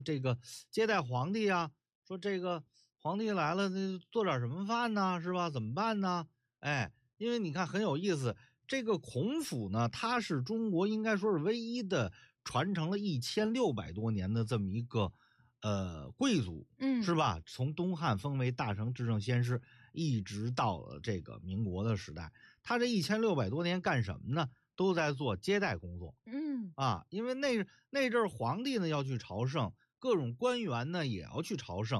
这个接待皇帝啊，说这个皇帝来了，做点什么饭呢？是吧？怎么办呢？哎，因为你看很有意思，这个孔府呢，它是中国应该说是唯一的传承了1600多年的这么一个贵族，是吧？从东汉封为大成至正先师，一直到了这个民国的时代，他这1600多年干什么呢？都在做接待工作。因为那阵皇帝呢要去朝圣，各种官员呢也要去朝圣。